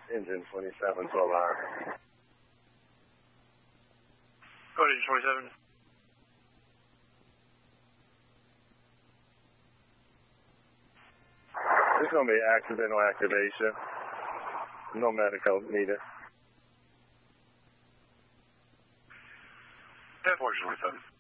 engine 27, 12-hour. Go ahead, engine 27. There's going to be accidental activation. No medical needed. 10-4, engine 27.